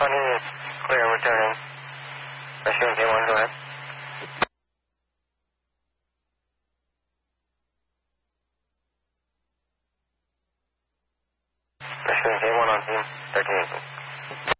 20 is clear, returning. Pursuing K1, go ahead. Pursuing K1 on team 13.